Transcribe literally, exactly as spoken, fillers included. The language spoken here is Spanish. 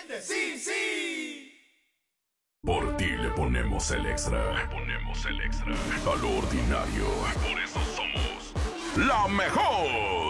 ¡Sí, sí! Por ti le ponemos el extra. Le ponemos el extra. A lo ordinario. Por eso somos la mejor.